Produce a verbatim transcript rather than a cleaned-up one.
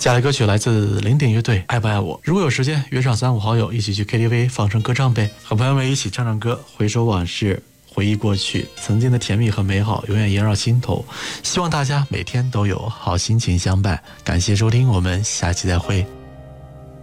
下来歌曲来自零点乐队《爱不爱我》。如果有时间，约上三五好友一起去 K T V 放声歌唱呗，和朋友们一起唱唱歌，回首往事，回忆过去，曾经的甜蜜和美好永远萦绕心头。希望大家每天都有好心情相伴。感谢收听，我们下期再会。